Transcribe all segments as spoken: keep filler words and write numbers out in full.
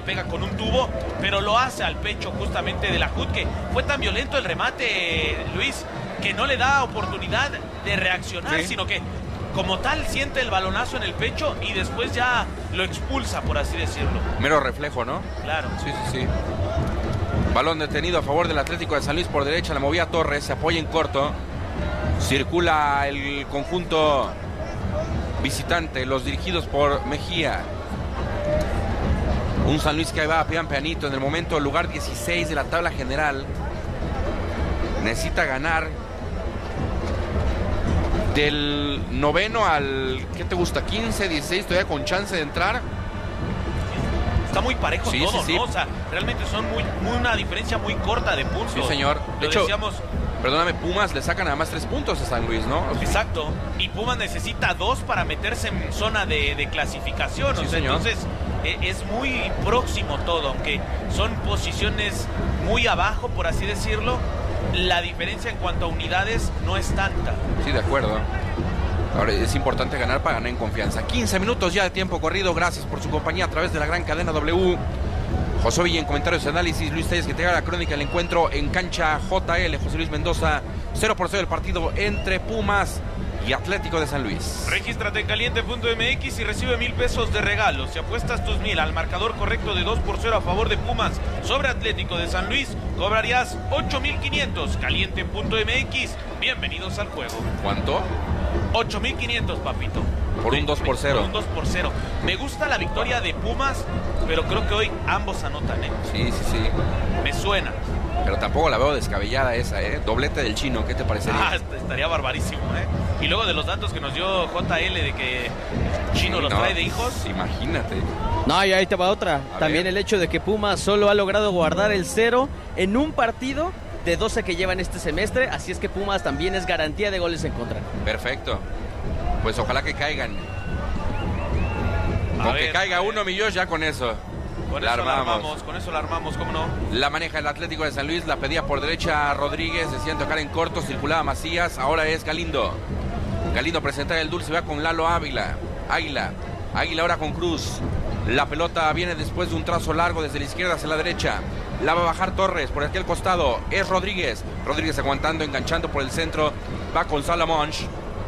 pega con un tubo, pero lo hace al pecho justamente de Lahoud, que fue tan violento el remate, Luis, que no le da oportunidad de reaccionar, sí. sino que como tal siente el balonazo en el pecho y después ya lo expulsa, por así decirlo. Mero reflejo, ¿no? Claro. Sí, sí, sí. Balón detenido a favor del Atlético de San Luis por derecha, la movía Torres, se apoya en corto. Circula el conjunto visitante, los dirigidos por Mejía. Un San Luis que va a pian pianito en el momento, lugar dieciséis de la tabla general. Necesita ganar del noveno al, ¿qué te gusta? quince, dieciséis, todavía con chance de entrar. Está muy parejo sí, todo, sí, sí. ¿no? O sea, realmente son muy, muy una diferencia muy corta de puntos. Sí, señor. De Lo hecho, decíamos... perdóname, Pumas le sacan nada más tres puntos a San Luis, ¿no? Exacto. Y Pumas necesita dos para meterse en zona de, de clasificación. Sí, o sea, señor. Entonces, eh, es muy próximo todo, aunque son posiciones muy abajo, por así decirlo. La diferencia en cuanto a unidades no es tanta. Sí, de acuerdo. Ahora es importante ganar para ganar en confianza. quince minutos ya de tiempo corrido. Gracias por su compañía a través de la gran cadena W. José Villa en comentarios y análisis. Luis Telles que te haga la crónica del encuentro en cancha J L. José Luis Mendoza. cero por cero el partido entre Pumas y Atlético de San Luis. Regístrate en caliente punto m x y recibe mil pesos de regalo. Si apuestas tus mil al marcador correcto de dos por cero a favor de Pumas sobre Atlético de San Luis, cobrarías ocho mil quinientos. caliente punto m x. Bienvenidos al juego. ¿Cuánto? ocho mil quinientos, papito. Por un dos por cero. Por un dos por cero. Me gusta la victoria de Pumas, pero creo que hoy ambos anotan, ¿eh? Sí, sí, sí. Me suena. Pero tampoco la veo descabellada esa, ¿eh? Doblete del Chino, ¿qué te parecería? Ah, estaría barbarísimo, ¿eh? Y luego de los datos que nos dio J L de que Chino sí, los no, trae de hijos. Imagínate. No, y ahí te va otra. A También ver. el hecho de que Pumas solo ha logrado guardar el cero en un partido de doce que llevan este semestre. Así es que Pumas también es garantía de goles en contra. Perfecto. Pues ojalá que caigan. A Con ver, que caiga a ver. uno, mi Josh, ya con eso. Con la eso la armamos. armamos, con eso la armamos, ¿cómo no? La maneja el Atlético de San Luis, la pedía por derecha Rodríguez, decían tocar en corto, circulaba Macías, ahora es Galindo. Galindo presenta el dulce, va con Lalo Ávila. Águila, Águila ahora con Cruz. La pelota viene después de un trazo largo desde la izquierda hacia la derecha. La va a bajar Torres por aquel costado, es Rodríguez. Rodríguez aguantando, enganchando por el centro, va con Salamonch.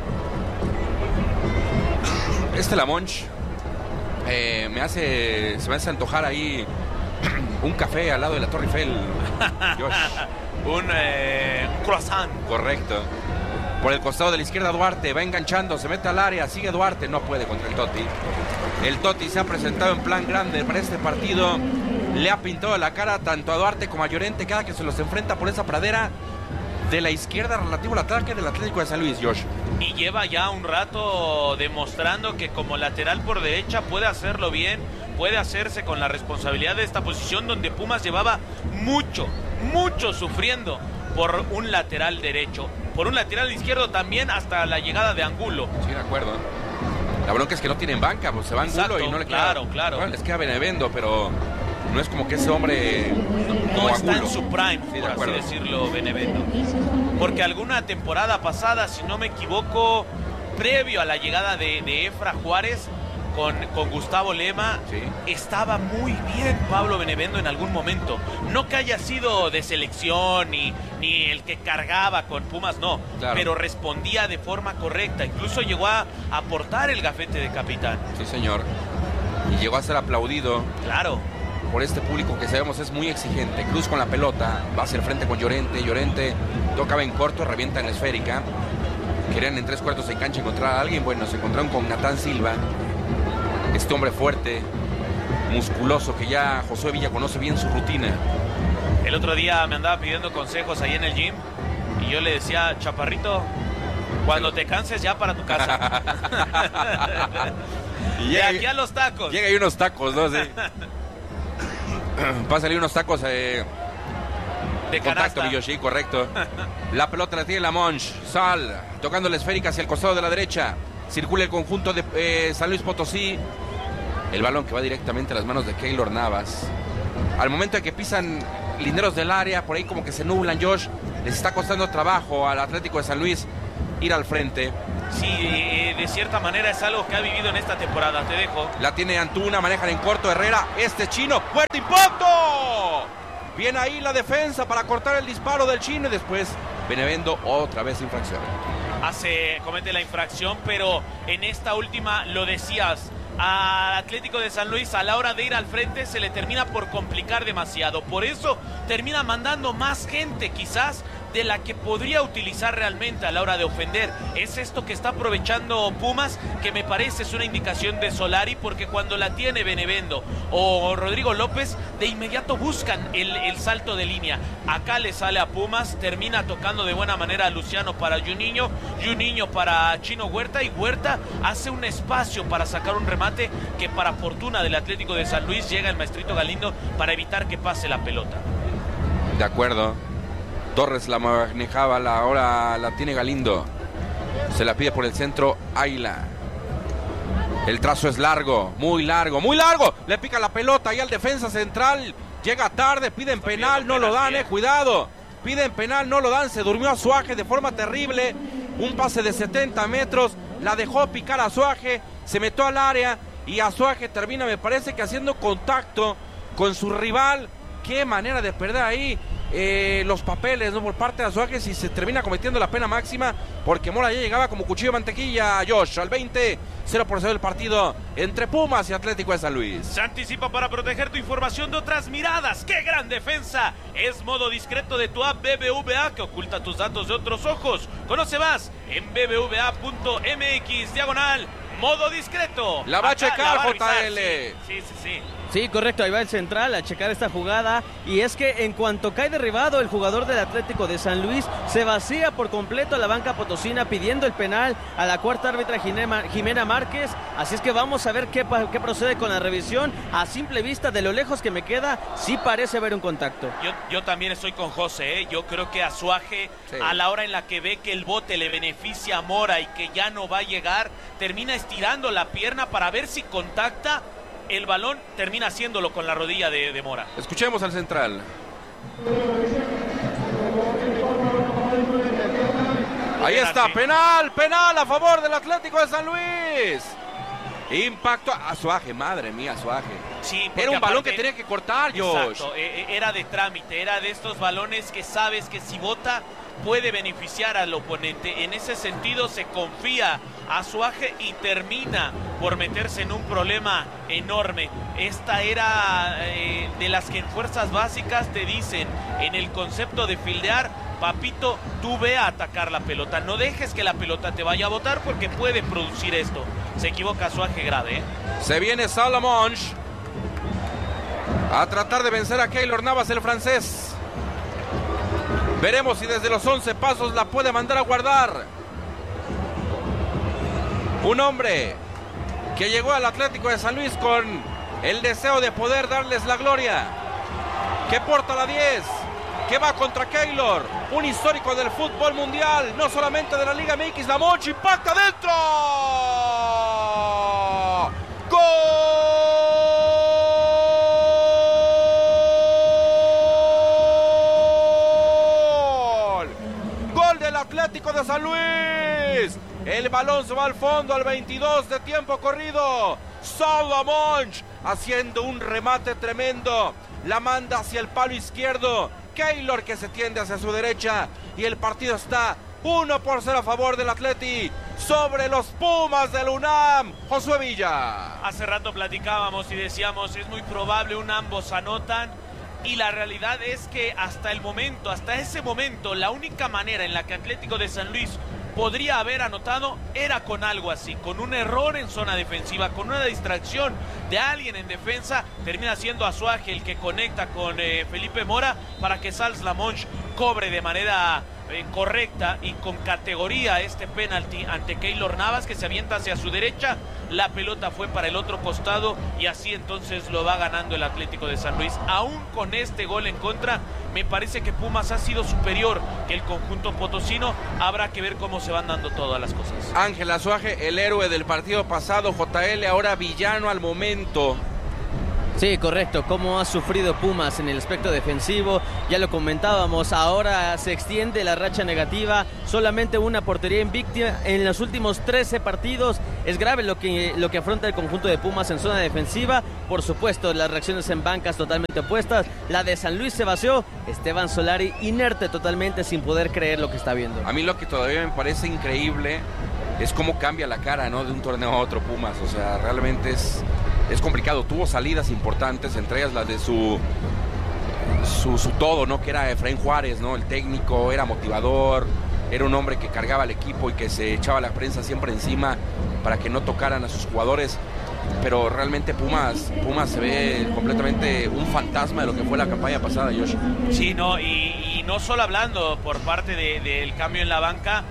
Este Lamonch eh, me hace, se me hace antojar ahí un café al lado de la Torre Eiffel. un eh, croissant. Correcto. Por el costado de la izquierda Duarte, va enganchando, se mete al área, sigue Duarte, no puede contra el Toti. El Toti se ha presentado en plan grande para este partido, le ha pintado la cara tanto a Duarte como a Llorente cada que se los enfrenta por esa pradera de la izquierda relativo al ataque del Atlético de San Luis, Josh. Y lleva ya un rato demostrando que como lateral por derecha puede hacerlo bien, puede hacerse con la responsabilidad de esta posición donde Pumas llevaba mucho, mucho sufriendo por un lateral derecho, por un lateral izquierdo también hasta la llegada de Angulo. Sí, de acuerdo. La bronca es que no tienen banca, pues se va Angulo. Exacto, y no le queda. claro, claro. Bueno, les queda Benevendo, pero no es como que ese hombre no como está Angulo. en su prime, Sí, de por así acuerdo. decirlo, Benevento. Porque alguna temporada pasada, si no me equivoco, previo a la llegada de, de Efra Juárez con, con Gustavo Lema, Sí. estaba muy bien Pablo Benevendo en algún momento. No que haya sido de selección ni, ni el que cargaba con Pumas, no, Claro. pero respondía de forma correcta. Incluso llegó a aportar el gafete de capitán. Sí, señor. Y llegó a ser aplaudido Claro. por este público que sabemos es muy exigente. Cruz con la pelota, va hacia el frente con Llorente. Llorente tocaba en corto, revienta en la esférica. Querían en tres cuartos de cancha encontrar a alguien. Bueno, se encontraron con Natán Silva. Este hombre fuerte, musculoso, que ya Josué Villa conoce bien su rutina. El otro día me andaba pidiendo consejos ahí en el gym y yo le decía, chaparrito, cuando te canses ya para tu casa. Y De llega, aquí a los tacos. llega ahí unos tacos, ¿no? Sí. Va a salir unos tacos eh, De contacto, canasta. Miyoshi, correcto. La pelota la tiene Lamonch. Sal, tocando la esférica hacia el costado de la derecha. Circula el conjunto de eh, San Luis Potosí. El balón que va directamente a las manos de Keylor Navas. Al momento en que pisan linderos del área, por ahí como que se nublan, Josh. Les está costando trabajo al Atlético de San Luis ir al frente. sí, eh, de cierta manera es algo que ha vivido en esta temporada. Te dejo. La tiene Antuna, manejan en corto Herrera. Este chino, fuerte impacto. Viene ahí la defensa para cortar el disparo del chino y después Benevendo otra vez infracción. Hace, comete la infracción, pero en esta última lo decías. Al Atlético de San Luis a la hora de ir al frente se le termina por complicar demasiado. Por eso termina mandando más gente quizás de la que podría utilizar realmente a la hora de ofender. Es esto que está aprovechando Pumas, que me parece es una indicación de Solari, porque cuando la tiene Benevendo o Rodrigo López, de inmediato buscan el, el salto de línea. Acá le sale a Pumas, termina tocando de buena manera a Luciano para Juninho, Juninho para Chino Huerta, y Huerta hace un espacio para sacar un remate que para fortuna del Atlético de San Luis llega el maestrito Galindo para evitar que pase la pelota. De acuerdo. Torres la manejaba, la, ahora la tiene Galindo. Se la pide por el centro Águila. El trazo es largo, muy largo, muy largo. Le pica la pelota ahí al defensa central. Llega tarde, piden penal, no lo dan, eh, cuidado. Piden penal, no lo dan, se durmió Azuaje de forma terrible. Un pase de setenta metros, la dejó picar a Azuaje, se metió al área y Azuaje termina, me parece que haciendo contacto con su rival. Qué manera de perder ahí eh, los papeles, ¿no? Por parte de Azuaje, si se termina cometiendo la pena máxima, porque Mora ya llegaba como cuchillo de mantequilla. Josh, al veinte, cero por cero el partido entre Pumas y Atlético de San Luis. Se anticipa para proteger tu información de otras miradas. ¡Qué gran defensa! Es modo discreto de tu app B B V A que oculta tus datos de otros ojos. Conoce más en b b v a punto m x diagonal modo discreto. La va a checar J L. Sí, sí, sí, sí. Sí, correcto, ahí va el central a checar esta jugada, y es que en cuanto cae derribado el jugador del Atlético de San Luis, se vacía por completo la banca potosina pidiendo el penal a la cuarta árbitra Jimena Márquez. Así es que vamos a ver qué, qué procede con la revisión. A simple vista, de lo lejos que me queda, sí parece haber un contacto. Yo, yo también estoy con José, ¿eh? Yo creo que Azuaje, sí, a la hora en la que ve que el bote le beneficia a Mora y que ya no va a llegar, termina estirando la pierna para ver si contacta el balón, termina haciéndolo con la rodilla de, de Mora. Escuchemos al central. Ahí está, penal, penal a favor del Atlético de San Luis. Impacto a Azuaje, madre mía, Azuaje. Sí, era un aparte, balón que tenía que cortar, Josh. Exacto, era de trámite, era de estos balones que sabes que si bota puede beneficiar al oponente. En ese sentido se confía a Azuaje y termina por meterse en un problema enorme. Esta era eh, de las que en fuerzas básicas te dicen, en el concepto de fildear, papito, tú ve a atacar la pelota, no dejes que la pelota te vaya a botar porque puede producir esto. Se equivoca Azuaje grave, ¿eh? Se viene Salomón a tratar de vencer a Keylor Navas, el francés. Veremos si desde los once pasos la puede mandar a guardar. Un hombre que llegó al Atlético de San Luis con el deseo de poder darles la gloria. Que porta la diez. Que va contra Keylor. Un histórico del fútbol mundial. No solamente de la Liga M X. La Monchi impacta dentro. ¡Gol! Atlético de San Luis. El balón se va al fondo al veintidós de tiempo corrido. Salomón haciendo un remate tremendo. La manda hacia el palo izquierdo. Keylor que se tiende hacia su derecha. Y el partido está uno por cero a favor del Atleti sobre los Pumas del UNAM. Josué Villa. Hace rato platicábamos y decíamos, es muy probable un ambos anotan. Y la realidad es que hasta el momento, hasta ese momento, la única manera en la que Atlético de San Luis podría haber anotado era con algo así, con un error en zona defensiva, con una distracción de alguien en defensa. Termina siendo Azuaje el que conecta con eh, Felipe Mora para que Sals Lamonch cobre de manera eh, correcta y con categoría este penalti ante Keylor Navas, que se avienta hacia su derecha. La pelota fue para el otro costado y así entonces lo va ganando el Atlético de San Luis. Aún con este gol en contra, me parece que Pumas ha sido superior que el conjunto potosino. Habrá que ver cómo se van dando todas las cosas. Ángel Azuaje, el héroe del partido pasado, J L, ahora villano al momento. Sí, correcto. Cómo ha sufrido Pumas en el aspecto defensivo, ya lo comentábamos, ahora se extiende la racha negativa, solamente una portería invicta en los últimos trece partidos. Es grave lo que, lo que afronta el conjunto de Pumas en zona defensiva. Por supuesto, las reacciones en bancas totalmente opuestas. La de San Luis se vació, Esteban Solari inerte totalmente, sin poder creer lo que está viendo. A mí lo que todavía me parece increíble es cómo cambia la cara, ¿no?, de un torneo a otro Pumas. O sea, realmente es... Es complicado, tuvo salidas importantes, entre ellas las de su, su su todo, ¿no? Que era Efraín Juárez, ¿no? El técnico, era motivador, era un hombre que cargaba al equipo y que se echaba la prensa siempre encima para que no tocaran a sus jugadores. Pero realmente Pumas, Pumas se ve completamente un fantasma de lo que fue la campaña pasada, Josh. Sí, no, y, y no solo hablando por parte de, del cambio en la banca.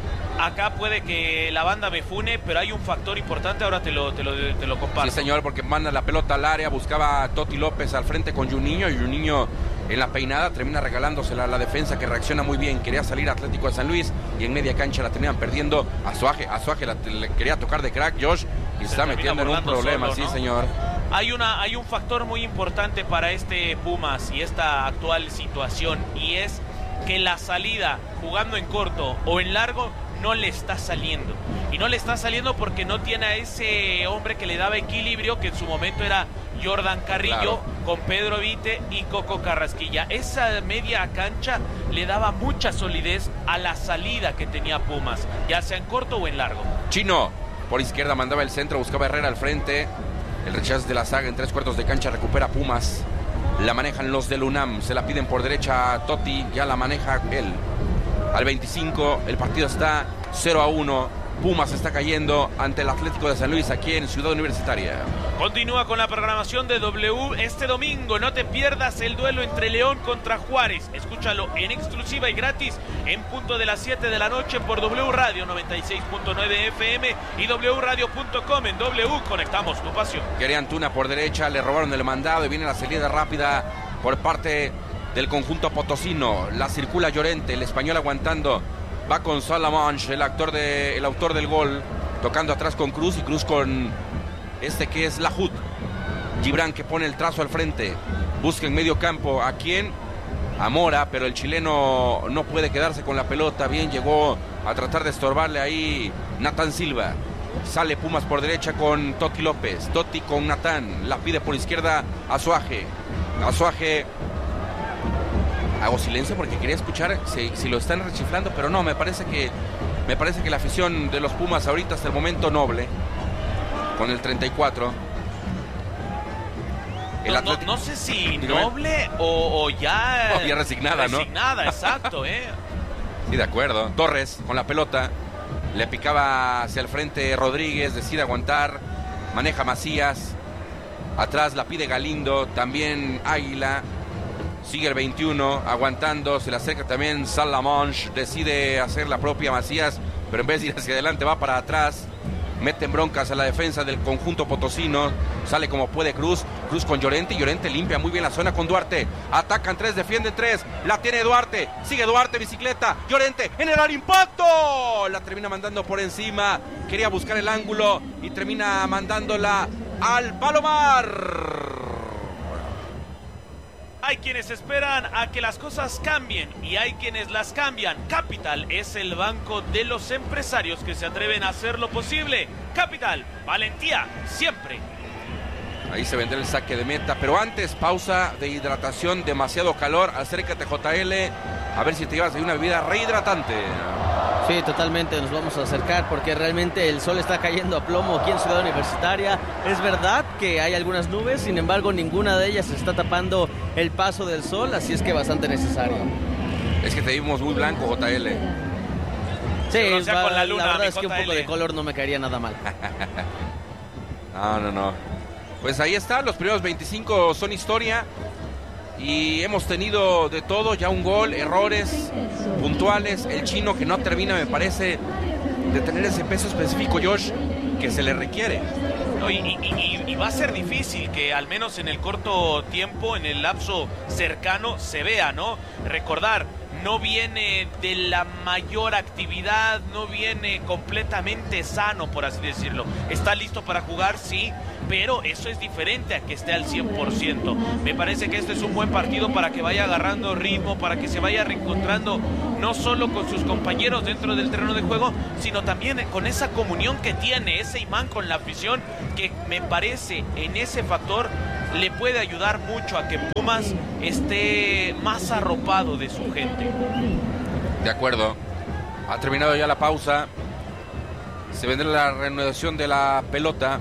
Acá puede que la banda me fune, pero hay un factor importante, ahora te lo, te lo, te lo comparto. Sí, señor, porque manda la pelota al área, buscaba a Toti López al frente con Juninho, y Juninho en la peinada termina regalándosela a la defensa, que reacciona muy bien. Quería salir Atlético de San Luis y en media cancha la tenían perdiendo. Azuaje, Azuaje la, le quería tocar de crack, Josh, y se, se está metiendo en un problema, solo, ¿no? Sí, señor. Hay, una, hay un factor muy importante para este Pumas y esta actual situación, y es que la salida jugando en corto o en largo no le está saliendo. Y no le está saliendo porque no tiene a ese hombre que le daba equilibrio, que en su momento era Jordan Carrillo, claro, con Pedro Vite y Coco Carrasquilla. Esa media cancha le daba mucha solidez a la salida que tenía Pumas, ya sea en corto o en largo. Chino, por izquierda mandaba el centro, buscaba Herrera al frente. El rechazo de la saga en tres cuartos de cancha, recupera Pumas. La manejan los del UNAM, se la piden por derecha a Totti, ya la maneja él. Al veinticinco, el partido está cero a uno. Pumas está cayendo ante el Atlético de San Luis aquí en Ciudad Universitaria. Continúa con la programación de W este domingo. No te pierdas el duelo entre León contra Juárez. Escúchalo en exclusiva y gratis en punto de las siete de la noche por W Radio noventa y seis punto nueve F M y w radio punto com. En W conectamos tu pasión. Gary Antuna por derecha, le robaron el mandado y viene la salida rápida por parte del conjunto potosino. La circula Llorente, el español aguantando. Va con Salamanche, el actor de, el autor del gol, tocando atrás con Cruz, y Cruz con este que es Lahoud. Gibran, que pone el trazo al frente, busca en medio campo a quién, a Mora, pero el chileno no puede quedarse con la pelota. Bien, llegó a tratar de estorbarle ahí Natán Silva. Sale Pumas por derecha con Toti López, Toti con Natán, la pide por izquierda Azuaje. Azuaje. Hago silencio porque quería escuchar si, si lo están rechiflando, pero no, me parece que me parece que la afición de los Pumas ahorita hasta el momento noble, con el treinta y cuatro. El no, Atlético, no, no sé si dígame, noble o, o ya... No, ya resignada, resignada, ¿no? Resignada, exacto, ¿eh? Sí, de acuerdo. Torres con la pelota, le picaba hacia el frente Rodríguez, decide aguantar, maneja Macías, atrás la pide Galindo, también Águila. Sigue el veintiuno, aguantando, se le acerca también Salamanche, decide hacer la propia Macías, pero en vez de ir hacia adelante va para atrás. Meten broncas a la defensa del conjunto potosino, sale como puede Cruz, Cruz con Llorente, y Llorente limpia muy bien la zona con Duarte. Atacan tres, defienden tres, la tiene Duarte, sigue Duarte, bicicleta, Llorente en el área, impacto, la termina mandando por encima, quería buscar el ángulo y termina mandándola al Palomar. Hay quienes esperan a que las cosas cambien y hay quienes las cambian. Capital es el banco de los empresarios que se atreven a hacer lo posible. Capital, valentía, siempre. Ahí se vendrá el saque de meta, pero antes, pausa de hidratación, demasiado calor. Acércate, J L, a ver si te llevas ahí una bebida rehidratante. Sí, totalmente, nos vamos a acercar porque realmente el sol está cayendo a plomo aquí en Ciudad Universitaria. Es verdad que hay algunas nubes, sin embargo ninguna de ellas está tapando el paso del sol, así es que bastante necesario. Es que te vimos muy blanco, J L. Sí, o sea, va, con la, luna, la verdad es que un poco de color no me caería nada mal. No, no, no. Pues ahí está, los primeros veinticinco son historia. Y hemos tenido de todo, ya un gol, errores puntuales. El chino que no termina, me parece, de tener ese peso específico, Josh, que se le requiere. No, y, y, y, y va a ser difícil que al menos en el corto tiempo, en el lapso cercano, se vea, ¿no? Recordar, no viene de la mayor actividad, no viene completamente sano, por así decirlo. Está listo para jugar, sí, pero eso es diferente a que esté al cien por ciento. Me parece que este es un buen partido para que vaya agarrando ritmo, para que se vaya reencontrando no solo con sus compañeros dentro del terreno de juego, sino también con esa comunión que tiene, ese imán con la afición, que me parece en ese factor le puede ayudar mucho a que Pumas esté más arropado de su gente. De acuerdo. Ha terminado ya la pausa. Se vendrá la reanudación de la pelota.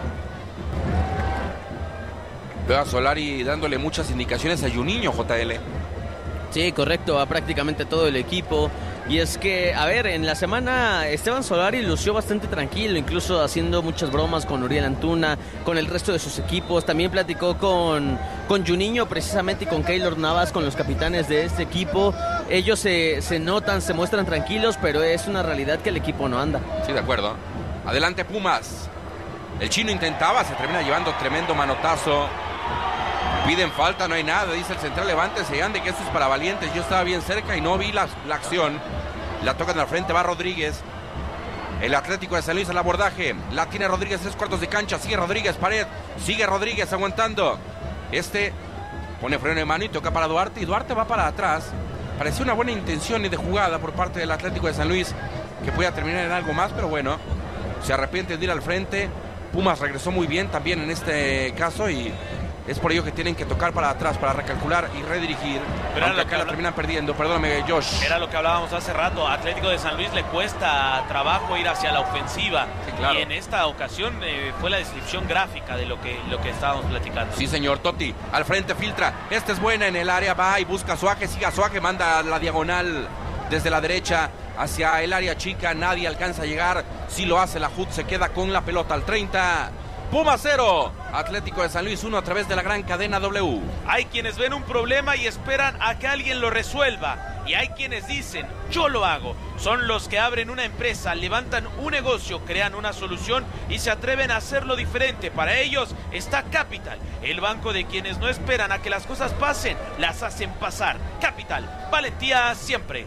Veo a Solari dándole muchas indicaciones a Juninho, J L. Sí, correcto, a prácticamente todo el equipo. Y es que, a ver, en la semana Esteban Solari lució bastante tranquilo, incluso haciendo muchas bromas con Uriel Antuna, con el resto de sus equipos. También platicó con, con Juninho precisamente y con Keylor Navas, con los capitanes de este equipo. Ellos se, se notan, se muestran tranquilos, pero es una realidad que el equipo no anda. Sí, de acuerdo. Adelante Pumas. El chino intentaba, se termina llevando tremendo manotazo. Piden falta, no hay nada, dice el central, levántese y ande, que esto es para valientes. Yo estaba bien cerca y no vi la, la acción. La tocan al frente, va Rodríguez. El Atlético de San Luis al abordaje. La tiene Rodríguez, tres cuartos de cancha. Sigue Rodríguez, pared. Sigue Rodríguez aguantando. Este pone freno de mano y toca para Duarte. Y Duarte va para atrás. Parecía una buena intención y de jugada por parte del Atlético de San Luis, que podía terminar en algo más, pero bueno, se arrepiente de ir al frente. Pumas regresó muy bien también en este caso y es por ello que tienen que tocar para atrás, para recalcular y redirigir. Pero aunque acá la terminan perdiendo. Perdóname, Josh. Era lo que hablábamos hace rato. A Atlético de San Luis le cuesta trabajo ir hacia la ofensiva. Sí, claro. Y en esta ocasión eh, fue la descripción gráfica de lo que, lo que estábamos platicando. Sí, señor. Totti al frente, filtra. Esta es buena en el área. Va y busca a Suaje. Sigue a Suaje. Manda la diagonal desde la derecha hacia el área chica. Nadie alcanza a llegar. Sí lo hace la J U D. Se queda con la pelota al treinta. Pumas cero, Atlético de San Luis uno a través de la gran cadena W. Hay quienes ven un problema y esperan a que alguien lo resuelva. Y hay quienes dicen, yo lo hago. Son los que abren una empresa, levantan un negocio, crean una solución y se atreven a hacerlo diferente. Para ellos está Capital, el banco de quienes no esperan a que las cosas pasen, las hacen pasar. Capital, valentía siempre.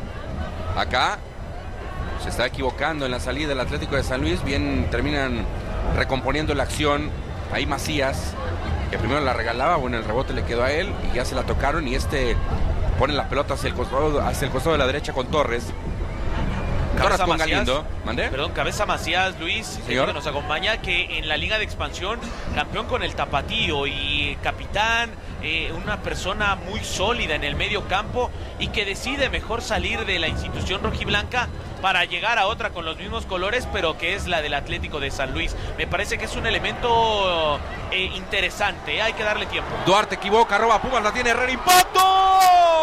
Acá se está equivocando en la salida del Atlético de San Luis. Bien, terminan recomponiendo la acción. Ahí Macías, que primero la regalaba, bueno, el rebote le quedó a él y ya se la tocaron y este pone la pelota hacia el costado, hacia el costado de la derecha con Torres. Torres con Galindo. ¿Mandé? Perdón, Cabeza Macías, Luis, señor, que nos acompaña, que en la Liga de Expansión, campeón con el Tapatío y capitán, eh, una persona muy sólida en el medio campo y que decide mejor salir de la institución rojiblanca para llegar a otra con los mismos colores, pero que es la del Atlético de San Luis. Me parece que es un elemento eh, interesante, ¿eh? Hay que darle tiempo. Duarte equivoca, roba Pumas, la tiene Herrera, impacto,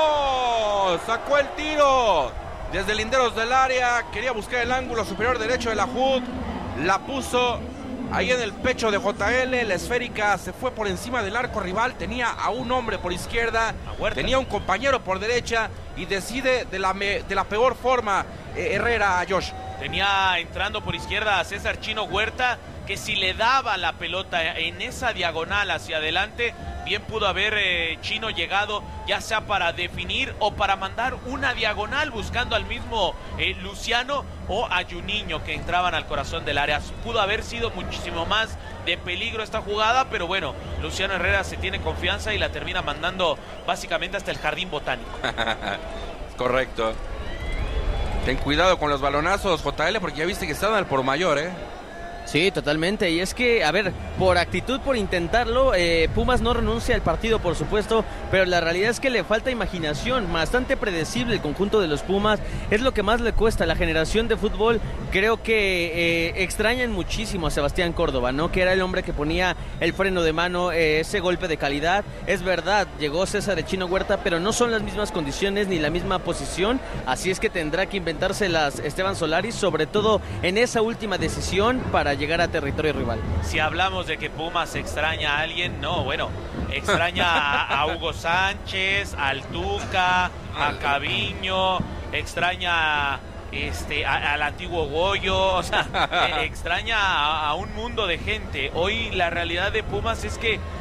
sacó el tiro desde linderos del área, quería buscar el ángulo superior derecho de la J U D, la puso ahí en el pecho de J L, la esférica se fue por encima del arco rival, tenía a un hombre por izquierda, tenía un compañero por derecha y decide de la, me, de la peor forma eh, Herrera a Josh. Tenía entrando por izquierda a César Chino Huerta, que si le daba la pelota en esa diagonal hacia adelante, bien pudo haber eh, Chino llegado, ya sea para definir o para mandar una diagonal buscando al mismo eh, Luciano o a Juninho, que entraban al corazón del área. Pudo haber sido muchísimo más de peligro esta jugada, pero bueno, Luciano Herrera se tiene confianza y la termina mandando básicamente hasta el jardín botánico. Correcto. Ten cuidado con los balonazos, J L, porque ya viste que están al por mayor, ¿eh? Sí, totalmente. Y es que, a ver, por actitud, por intentarlo, eh, Pumas no renuncia al partido, por supuesto, pero la realidad es que le falta imaginación, bastante predecible el conjunto de los Pumas. Es lo que más le cuesta la generación de fútbol. Creo que eh, extrañan muchísimo a Sebastián Córdoba, ¿no? Que era el hombre que ponía el freno de mano, eh, ese golpe de calidad. Es verdad, llegó César de Chino Huerta, pero no son las mismas condiciones ni la misma posición. Así es que tendrá que inventárselas Esteban Solari, sobre todo en esa última decisión para llegar a territorio rival. Si hablamos de que Pumas extraña a alguien, no, bueno, extraña a, a Hugo Sánchez, al Tuca, a Caviño, extraña este, a, al antiguo Goyo, o sea, eh, extraña a, a un mundo de gente. Hoy la realidad de Pumas es que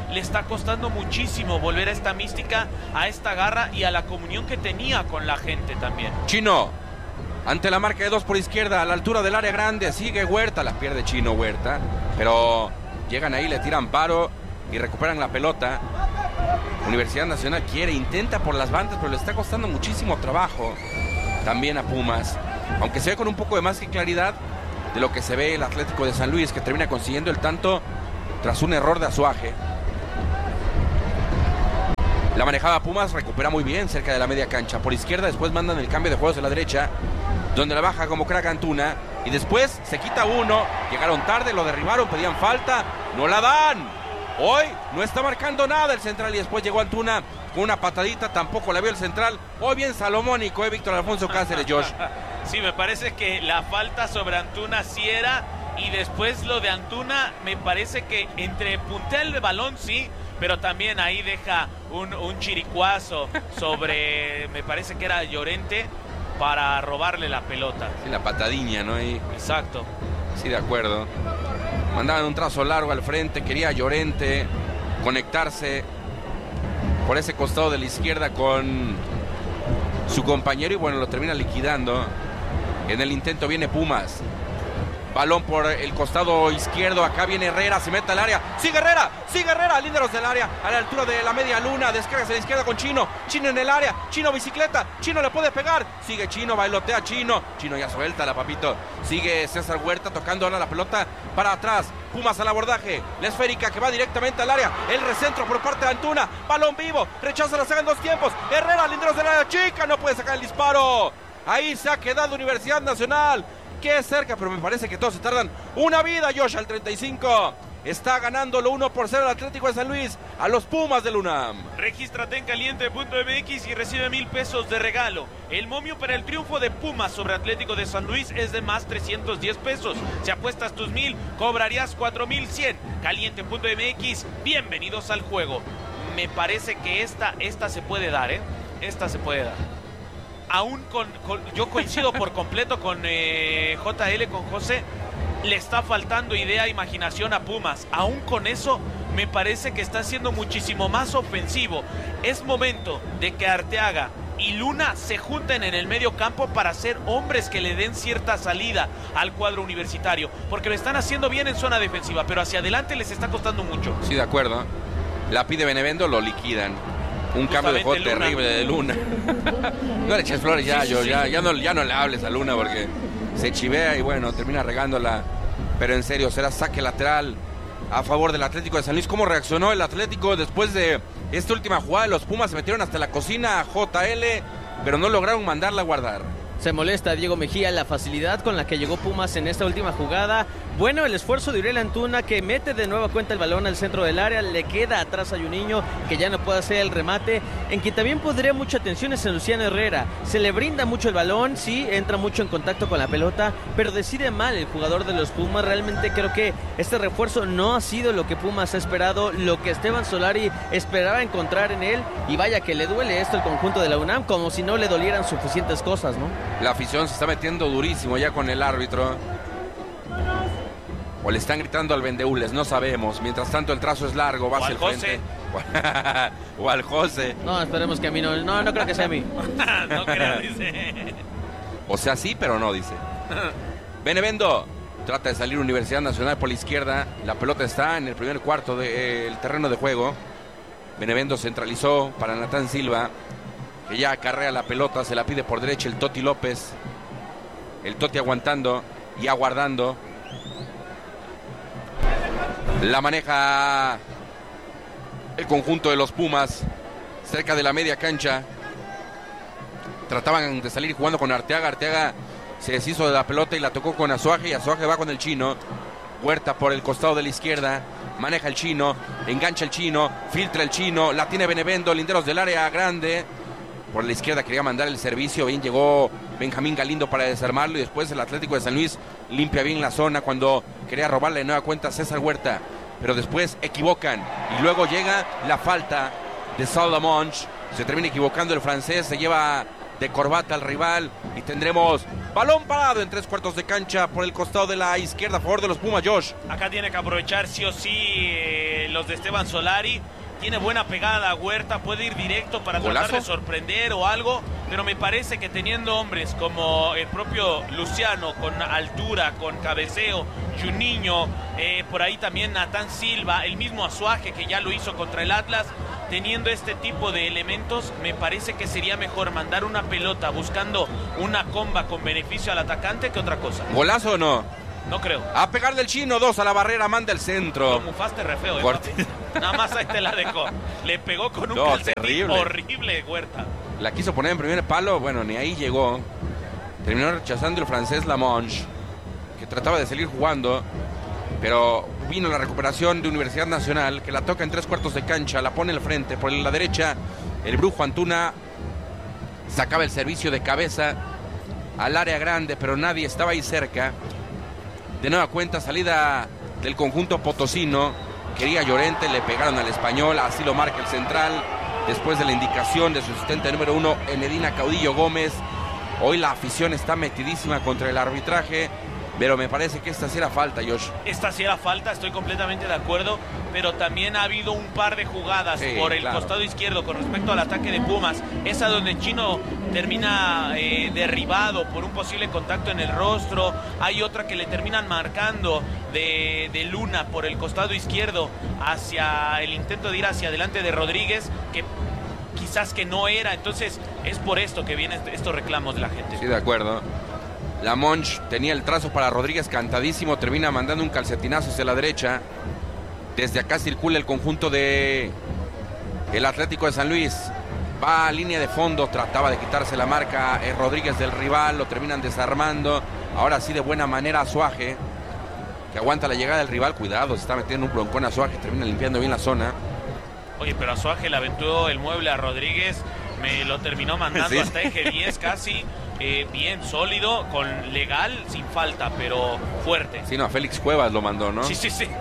le está costando muchísimo volver a esta mística, a esta garra y a la comunión que tenía con la gente también. Chino, ante la marca de dos por izquierda, a la altura del área grande, sigue Huerta, la pierde Chino Huerta, pero llegan ahí, le tiran paro y recuperan la pelota. Universidad Nacional quiere, intenta por las bandas, pero le está costando muchísimo trabajo también a Pumas, aunque se ve con un poco de más que claridad de lo que se ve el Atlético de San Luis, que termina consiguiendo el tanto tras un error de Azuaje. La manejaba Pumas, recupera muy bien cerca de la media cancha por izquierda, después mandan el cambio de juegos de la derecha, donde la baja como crack Antuna, y después se quita uno, llegaron tarde, lo derribaron, pedían falta, no la dan. Hoy no está marcando nada el central, y después llegó Antuna con una patadita, tampoco la vio el central. Hoy bien salomónico, eh, Víctor Alfonso Cáceres, Josh. Sí, me parece que la falta sobre Antuna sí era, y después lo de Antuna me parece que entre puntea el balón, sí, pero también ahí deja un, un chiricuazo sobre, me parece que era Llorente, para robarle la pelota. Sí, la patadiña, ¿no? Y... Exacto. Sí, de acuerdo. Mandaban un trazo largo al frente, quería Llorente conectarse por ese costado de la izquierda con su compañero y bueno, lo termina liquidando. En el intento viene Pumas. Balón por el costado izquierdo, acá viene Herrera, se mete al área, sigue Herrera, sigue Herrera, líderos del área, a la altura de la media luna, descarga hacia la izquierda con Chino, Chino en el área, Chino bicicleta, Chino le puede pegar, sigue Chino, bailotea Chino, Chino ya suelta la papito, sigue César Huerta tocando ahora la pelota para atrás, Pumas al abordaje, la esférica que va directamente al área, el recentro por parte de Antuna, balón vivo, rechaza la saga en dos tiempos, Herrera, líderos del área chica, no puede sacar el disparo, ahí se ha quedado Universidad Nacional. Qué cerca, pero me parece que todos se tardan una vida. Josh al treinta y cinco. Está ganando lo uno por cero el Atlético de San Luis a los Pumas del UNAM. Regístrate en caliente punto m x y recibe mil pesos de regalo. El momio para el triunfo de Pumas sobre Atlético de San Luis es de más trescientos diez pesos. Si apuestas tus mil, cobrarías cuatro mil cien. caliente punto m x, bienvenidos al juego. Me parece que esta, esta se puede dar, ¿eh? Esta se puede dar. Aún con, con, yo coincido por completo con eh, J L, con José, le está faltando idea, imaginación a Pumas. Aún con eso, me parece que está siendo muchísimo más ofensivo. Es momento de que Arteaga y Luna se junten en el medio campo para ser hombres que le den cierta salida al cuadro universitario, porque lo están haciendo bien en zona defensiva, pero hacia adelante les está costando mucho. Sí, de acuerdo. La pide Benevendo, lo liquidan. Un cambio de juego terrible de Luna. No le eches flores ya, sí, sí, yo, sí. Ya, ya, no, ya no le hables a Luna porque se chivea y bueno, termina regándola. Pero en serio, será saque lateral a favor del Atlético de San Luis. ¿Cómo reaccionó el Atlético después de esta última jugada? Los Pumas se metieron hasta la cocina a J L, pero no lograron mandarla a guardar. Se molesta Diego Mejía la facilidad con la que llegó Pumas en esta última jugada. Bueno, el esfuerzo de Uriel Antuna, que mete de nueva cuenta el balón al centro del área, le queda atrás a Juninho, que ya no puede hacer el remate. En quien también podría mucha atención es en Luciano Herrera. Se le brinda mucho el balón, sí, entra mucho en contacto con la pelota, pero decide mal el jugador de los Pumas. Realmente creo que este refuerzo no ha sido lo que Pumas ha esperado, lo que Esteban Solari esperaba encontrar en él. Y vaya que le duele esto al conjunto de la UNAM, como si no le dolieran suficientes cosas, ¿no? La afición se está metiendo durísimo ya con el árbitro. O le están gritando al vendehúles, no sabemos. Mientras tanto el trazo es largo, va hacia el frente. O al José. No, esperemos que a mí no. No, no creo que sea a mí. No creo, dice. O sea, sí, pero no, dice. Benevendo trata de salir Universidad Nacional por la izquierda. La pelota está en el primer cuarto del de, terreno de juego. Benevendo centralizó para Natán Silva, que ya acarrea la pelota, se la pide por derecha el Toti López. El Toti aguantando y aguardando. La maneja el conjunto de los Pumas cerca de la media cancha. Trataban de salir jugando con Arteaga. Arteaga se deshizo de la pelota y la tocó con Azuaje, y Azuaje va con el Chino. Huerta por el costado de la izquierda, maneja el Chino, engancha el Chino, filtra el Chino, la tiene Benevendo, linderos del área grande. Por la izquierda quería mandar el servicio, bien llegó Benjamín Galindo para desarmarlo, y después el Atlético de San Luis limpia bien la zona cuando quería robarle de nueva cuenta a César Huerta, pero después equivocan y luego llega la falta de Salomón. Se termina equivocando el francés, se lleva de corbata al rival y tendremos balón parado en tres cuartos de cancha por el costado de la izquierda a favor de los Pumas, Josh. Acá tiene que aprovechar sí o sí los de Esteban Solari. Tiene buena pegada a Huerta, puede ir directo para ¿Golazo? tratar de sorprender o algo, pero me parece que teniendo hombres como el propio Luciano, con altura, con cabeceo, Juninho, eh, por ahí también Natán Silva, el mismo Azuaje que ya lo hizo contra el Atlas, teniendo este tipo de elementos, me parece que sería mejor mandar una pelota buscando una comba con beneficio al atacante que otra cosa. ¿Golazo o no? No creo. A pegar del chino, dos a la barrera, manda el centro. Lo mufaste re feo, ¿eh, Corte. papi? Nada más ahí te la dejó. Le pegó con un No, calcetín terrible. horrible, Huerta. La quiso poner en primer palo, bueno, ni ahí llegó. Terminó rechazando el francés Lamonge, que trataba de salir jugando, pero vino la recuperación de Universidad Nacional, que la toca en tres cuartos de cancha, la pone al frente, por la derecha, el Brujo Antuna sacaba el servicio de cabeza al área grande, pero nadie estaba ahí cerca. De nueva cuenta, salida del conjunto potosino, quería Llorente, le pegaron al español, así lo marca el central, después de la indicación de su asistente número uno, Enedina Caudillo Gómez. Hoy la afición está metidísima contra el arbitraje, pero me parece que esta sí era falta, Josh. Esta sí era falta, estoy completamente de acuerdo, pero también ha habido un par de jugadas Sí, por el claro. costado izquierdo con respecto al ataque de Pumas. Esa donde Chino termina eh, derribado por un posible contacto en el rostro. Hay otra que le terminan marcando de, de Luna por el costado izquierdo hacia el intento de ir hacia adelante de Rodríguez, que quizás que no era. Entonces es por esto que vienen estos reclamos de la gente. Sí, de acuerdo. Lamonge tenía el trazo para Rodríguez cantadísimo, termina mandando un calcetinazo hacia la derecha. Desde acá circula el conjunto de el Atlético de San Luis. Va a línea de fondo, trataba de quitarse la marca eh, Rodríguez del rival, lo terminan desarmando. Ahora sí de buena manera Azuaje, que aguanta la llegada del rival. Cuidado, se está metiendo un broncón Azuaje, termina limpiando bien la zona. Oye, pero Azuaje le aventó el mueble a Rodríguez, me lo terminó mandando Sí. hasta eje diez casi, eh, bien sólido, con legal, sin falta, pero fuerte. Sí, no, a Félix Cuevas lo mandó, ¿no? Sí, sí, sí.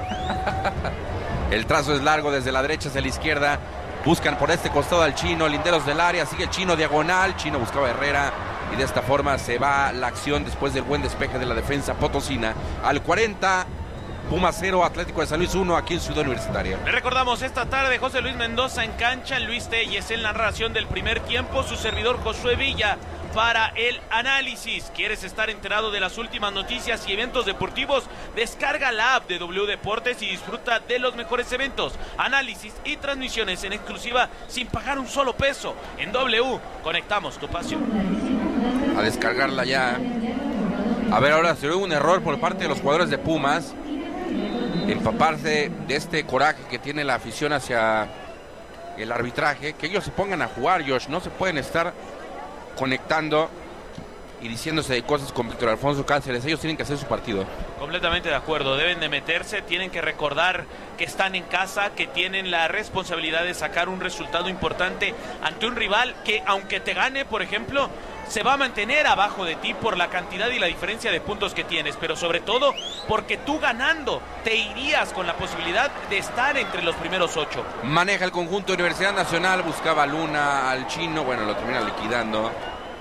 El trazo es largo desde la derecha hacia la izquierda. Buscan por este costado al Chino, linderos del área, sigue el Chino diagonal. Chino buscaba a Herrera y de esta forma se va la acción después del buen despeje de la defensa potosina. Al cuarenta, Pumas cero, Atlético de San Luis uno, aquí en Ciudad Universitaria. Le recordamos esta tarde José Luis Mendoza en cancha, Luis Telles en la narración del primer tiempo, su servidor Josué Villa para el análisis. ¿Quieres estar enterado de las últimas noticias y eventos deportivos? Descarga la app de W Deportes y disfruta de los mejores eventos, análisis y transmisiones en exclusiva sin pagar un solo peso. En W, conectamos tu pasión. A descargarla ya. A ver, ahora se hubo un error por parte de los jugadores de Pumas. Empaparse de este coraje que tiene la afición hacia el arbitraje. Que ellos se pongan a jugar, Josh. No se pueden estar conectando y diciéndose de cosas con Víctor Alfonso Cáceres. Ellos tienen que hacer su partido. Completamente de acuerdo, deben de meterse, tienen que recordar que están en casa, que tienen la responsabilidad de sacar un resultado importante ante un rival que, aunque te gane, por ejemplo, se va a mantener abajo de ti por la cantidad y la diferencia de puntos que tienes, pero sobre todo porque tú ganando te irías con la posibilidad de estar entre los primeros ocho. Maneja el conjunto de Universidad Nacional, buscaba a Luna, al Chino, bueno, lo termina liquidando.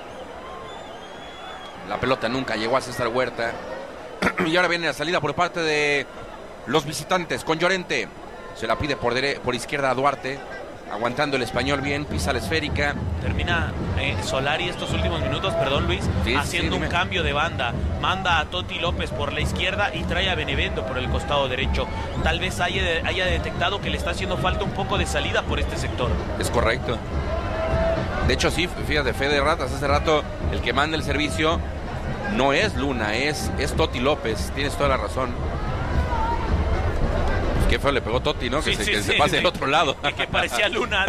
La pelota nunca llegó a César Huerta. Y ahora viene la salida por parte de los visitantes con Llorente. Se la pide por, dere- por izquierda a Duarte. Aguantando el español bien, pisa la esférica. Termina eh, Solari estos últimos minutos, perdón Luis, Sí, haciendo sí, un cambio de banda. Manda a Toti López por la izquierda y trae a Benevendo por el costado derecho. Tal vez haya, haya detectado que le está haciendo falta un poco de salida por este sector. Es correcto. De hecho, sí, fíjate, Fede Ratas, hace rato el que manda el servicio no es Luna, es, es Toti López. Tienes toda la razón. Pues qué feo le pegó Toti, ¿no? Sí, que se, sí, que sí, se pase sí. al otro lado. Y que parecía Luna.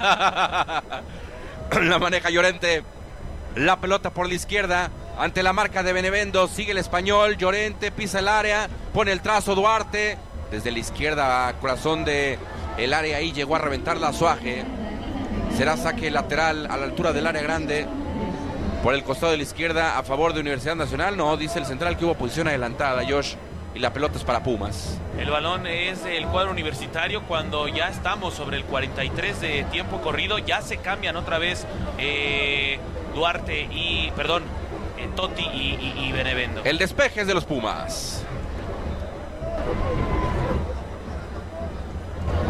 La maneja Llorente. La pelota por la izquierda. Ante la marca de Benevendo. Sigue el español. Llorente pisa el área. Pone el trazo Duarte. Desde la izquierda, corazón de el área. Ahí llegó a reventar la Azuaje. Será saque lateral a la altura del área grande. Por el costado de la izquierda a favor de Universidad Nacional. No, dice el central que hubo posición adelantada, Josh. Y la pelota es para Pumas. El balón es del cuadro universitario cuando ya estamos sobre el cuarenta y tres de tiempo corrido. Ya se cambian otra vez eh, Duarte y, perdón, eh, Toti y, y, y Benevendo. El despeje es de los Pumas.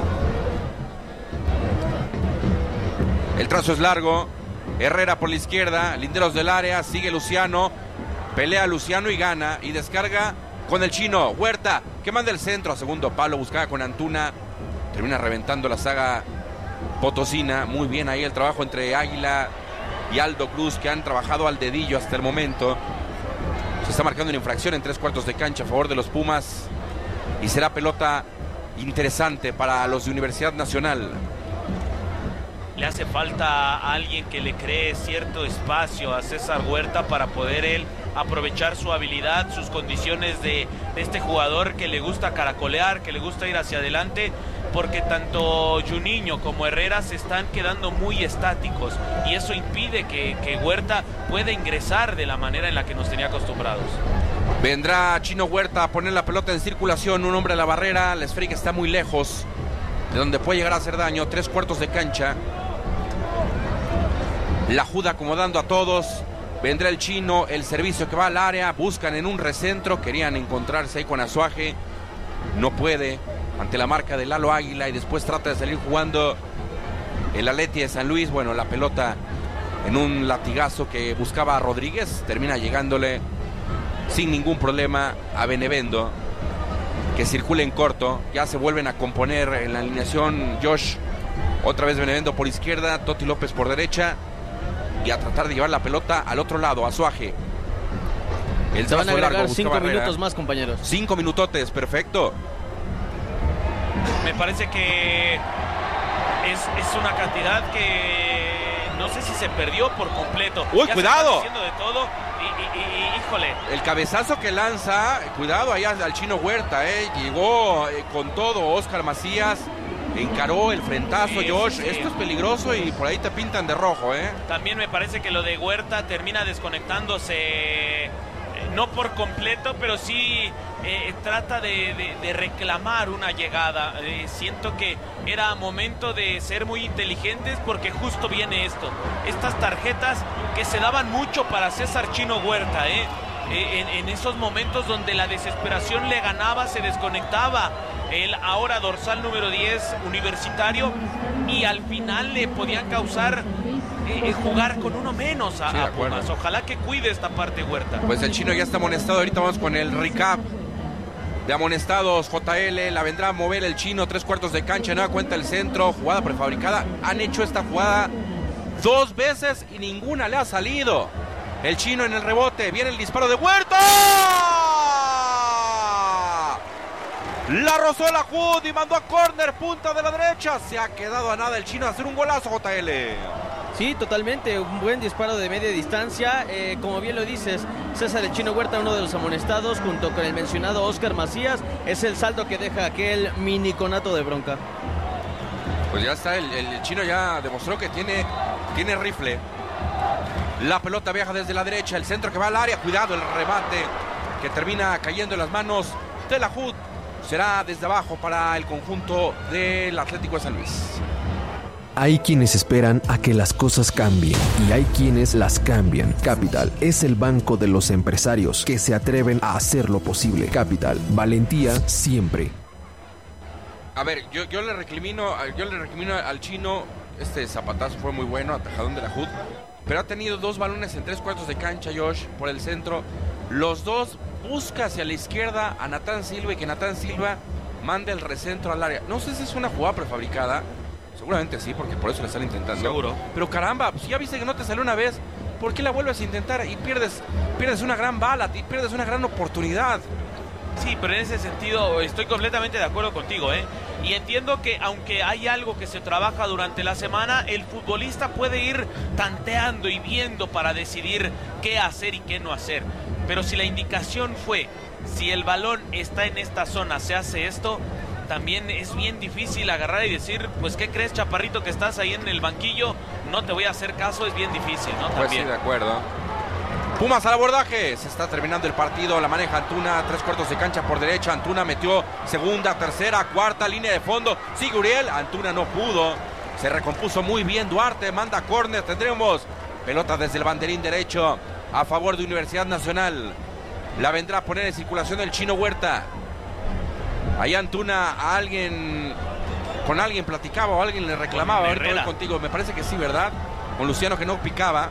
El trazo es largo. Herrera por la izquierda, linderos del área, sigue Luciano. Pelea Luciano y gana. Y descarga con el chino. Huerta, que manda el centro a segundo palo. Buscaba con Antuna. Termina reventando la saga potosina. Muy bien ahí el trabajo entre Águila y Aldo Cruz, que han trabajado al dedillo hasta el momento. Se está marcando una infracción en tres cuartos de cancha a favor de los Pumas. Y será pelota interesante para los de Universidad Nacional. Le hace falta a alguien que le cree cierto espacio a César Huerta para poder él aprovechar su habilidad, sus condiciones de, de este jugador que le gusta caracolear, que le gusta ir hacia adelante, porque tanto Juninho como Herrera se están quedando muy estáticos y eso impide que, que Huerta pueda ingresar de la manera en la que nos tenía acostumbrados. Vendrá Chino Huerta a poner la pelota en circulación, un hombre a la barrera, la esférica está muy lejos de donde puede llegar a hacer daño, tres cuartos de cancha. La Juda acomodando a todos. Vendrá el chino, el servicio que va al área. Buscan en un recentro. Querían encontrarse ahí con Azuaje. No puede ante la marca de Lalo Águila. Y después trata de salir jugando el Atleti de San Luis. Bueno, la pelota en un latigazo que buscaba a Rodríguez. Termina llegándole sin ningún problema a Benevendo, que circula en corto. Ya se vuelven a componer en la alineación. Josh, otra vez Benevendo por izquierda. Toti López por derecha. Y a tratar de llevar la pelota al otro lado, Azuaje. El Se van a agregar largo, cinco Barrera. minutos más, compañeros. Cinco minutotes, perfecto. Me parece que es, es una cantidad que no sé si se perdió por completo. ¡Uy, ya cuidado! Se está haciendo de todo y, y, y, híjole. El cabezazo que lanza, cuidado allá al chino Huerta, ¿eh? Llegó eh, con todo Oscar Macías. Encaró el frentazo, sí, Josh. Sí, sí. Esto es peligroso y por ahí te pintan de rojo, ¿eh? También me parece que lo de Huerta termina desconectándose, eh, no por completo, pero sí eh, trata de, de, de reclamar una llegada. Eh, siento que era momento de ser muy inteligentes porque justo viene esto. Estas tarjetas que se daban mucho para César Chino Huerta, ¿eh? eh en, en esos momentos donde la desesperación le ganaba, se desconectaba. El ahora dorsal número diez universitario y al final le podían causar eh, jugar con uno menos a, sí, a Pumas. Ojalá que cuide esta parte Huerta. Pues el chino ya está amonestado. Ahorita vamos con el recap de amonestados. J L la vendrá a mover el chino, tres cuartos de cancha, nueva cuenta el centro, jugada prefabricada. Han hecho esta jugada dos veces y ninguna le ha salido. El chino en el rebote, viene el disparo de Huerta. La rozó la Jud y mandó a córner, punta de la derecha. Se ha quedado a nada el chino a hacer un golazo, J L. Sí, totalmente, un buen disparo de media distancia. Eh, como bien lo dices, César el Chino Huerta, uno de los amonestados, junto con el mencionado Oscar Macías, es el saldo que deja aquel mini conato de bronca. Pues ya está, el, el chino ya demostró que tiene, tiene rifle. La pelota viaja desde la derecha, el centro que va al área. Cuidado, el remate que termina cayendo en las manos de la Jud. Será desde abajo para el conjunto del Atlético de San Luis. Hay quienes esperan a que las cosas cambien y hay quienes las cambian. Capital es el banco de los empresarios que se atreven a hacer lo posible. Capital, valentía siempre. A ver, yo, yo le recrimino, yo le recrimino al chino. Este zapatazo fue muy bueno, atajadón de la Jud, pero ha tenido dos balones en tres cuartos de cancha, Josh, por el centro. Los dos busca hacia la izquierda a Natán Silva y que Natán Silva mande el recentro al área. No sé si es una jugada prefabricada. Seguramente sí, porque por eso le están intentando. Seguro. Pero caramba, si ya viste que no te salió una vez, ¿por qué la vuelves a intentar? Y pierdes, pierdes una gran bala, y pierdes una gran oportunidad. Sí, pero en ese sentido estoy completamente de acuerdo contigo, ¿eh? Y entiendo que aunque hay algo que se trabaja durante la semana, el futbolista puede ir tanteando y viendo para decidir qué hacer y qué no hacer. Pero si la indicación fue, si el balón está en esta zona, se hace esto, también es bien difícil agarrar y decir, pues, ¿qué crees, chaparrito, que estás ahí en el banquillo? No te voy a hacer caso, es bien difícil, ¿no? Pues también. Sí, de acuerdo. Pumas al abordaje, se está terminando el partido, la maneja Antuna, tres cuartos de cancha por derecha. Antuna metió segunda, tercera, cuarta, línea de fondo, sigue Uriel, Antuna no pudo, se recompuso muy bien Duarte, manda córner, tendremos pelota desde el banderín derecho a favor de Universidad Nacional. La vendrá a poner en circulación el chino Huerta. Ahí Antuna a alguien con alguien platicaba o alguien le reclamaba. Ahorita voy contigo, me parece que sí, ¿verdad? Con Luciano, que no picaba.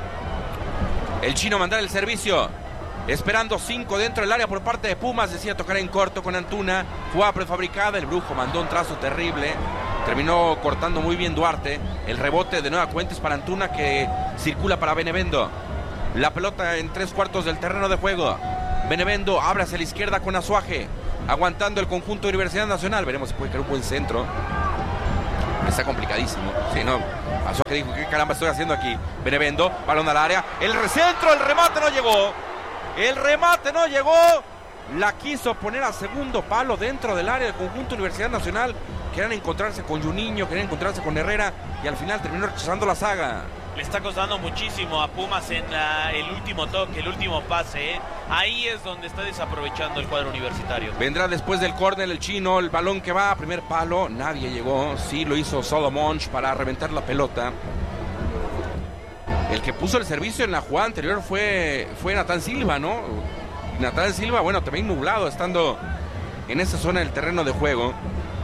El chino mandaba el servicio, esperando cinco dentro del área por parte de Pumas. Decía tocar en corto con Antuna, jugada prefabricada. El brujo mandó un trazo terrible, terminó cortando muy bien Duarte. El rebote de nueva cuenta es para Antuna, que circula para Benevendo. La pelota en tres cuartos del terreno de juego. Benevendo abre hacia la izquierda con Azuaje, aguantando el conjunto de Universidad Nacional. Veremos si puede caer un buen centro. Está complicadísimo. Sí, no. Azuaje dijo, ¿qué caramba estoy haciendo aquí? Benevendo, balón al área. El recentro, el remate no llegó. El remate no llegó. La quiso poner a segundo palo dentro del área del conjunto Universidad Nacional. Querían encontrarse con Juninho, querían encontrarse con Herrera, y al final terminó rechazando la saga. Le está costando muchísimo a Pumas en la, el último toque, el último pase, ¿eh? Ahí es donde está desaprovechando el cuadro universitario. Vendrá después del córner el chino, el balón que va a primer palo, nadie llegó. Sí lo hizo Solomons para reventar la pelota. El que puso el servicio en la jugada anterior fue, fue Natán Silva, ¿no? Natán Silva, bueno, también nublado, estando en esa zona del terreno de juego.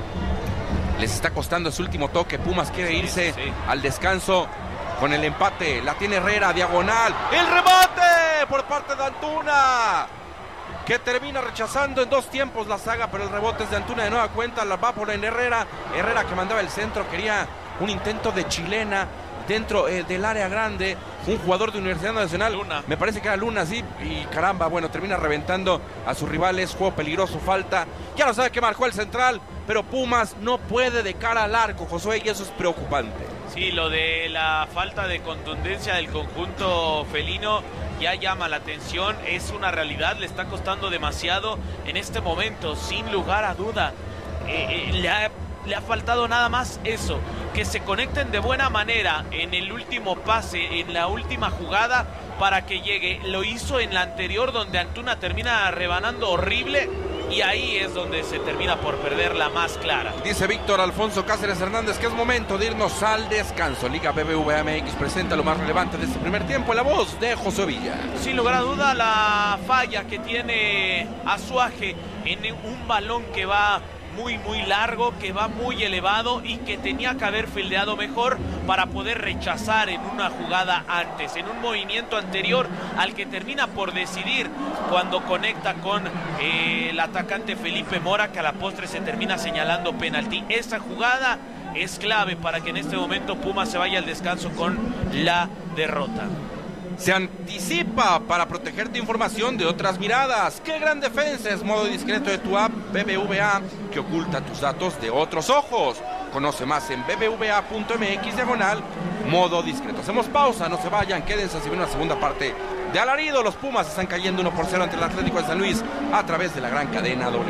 Les está costando su último toque. Pumas quiere irse sí, sí. al descanso con el empate. La tiene Herrera, diagonal. ¡El remate por parte de Antuna! Que termina rechazando en dos tiempos la saga, pero el rebote es de Antuna de nueva cuenta. La va por en Herrera. Herrera, que mandaba el centro, quería un intento de chilena dentro eh, del área grande. Un jugador de Universidad Nacional, Luna. Me parece que era Luna, sí. Y caramba, bueno, termina reventando a sus rivales. Juego peligroso, falta. Ya no sabe qué marcó el central, pero Pumas no puede de cara al arco, Josué, y eso es preocupante. Sí, lo de la falta de contundencia del conjunto felino ya llama la atención, es una realidad, le está costando demasiado en este momento, sin lugar a duda. Eh, eh, le, ha, le ha faltado nada más eso, que se conecten de buena manera en el último pase, en la última jugada, para que llegue. Lo hizo en la anterior, donde Antuna termina rebanando horrible, y ahí es donde se termina por perder la más clara. Dice Víctor Alfonso Cáceres Hernández que es momento de irnos al descanso. Liga B B V A M X presenta lo más relevante de este primer tiempo, en la voz de José Villa. Sin lugar a duda, la falla que tiene Azuaje en un balón que va muy muy largo, que va muy elevado y que tenía que haber fildeado mejor para poder rechazar en una jugada antes, en un movimiento anterior al que termina por decidir cuando conecta con eh, el atacante Felipe Mora, que a la postre se termina señalando penalti. Esa jugada es clave para que en este momento Pumas se vaya al descanso con la derrota. Se anticipa para proteger tu información de otras miradas. ¡Qué gran defensa! Es modo discreto de tu app B B V A, que oculta tus datos de otros ojos. Conoce más en b b v a punto m x diagonal modo discreto. Hacemos pausa, no se vayan, quédense si viene una segunda parte de alarido. Los Pumas están cayendo uno por cero ante el Atlético de San Luis a través de la gran cadena W.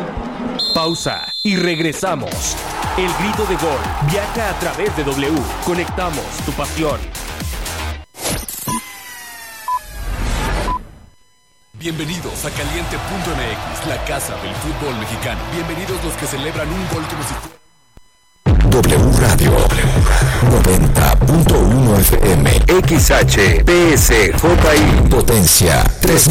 Pausa y regresamos. El grito de gol viaja a través de W. Conectamos tu pasión. Bienvenidos a Caliente punto M X, la casa del fútbol mexicano. Bienvenidos los que celebran un gol como si fuera... W Radio, W Radio noventa punto uno F M, X H P S J I, potencia tres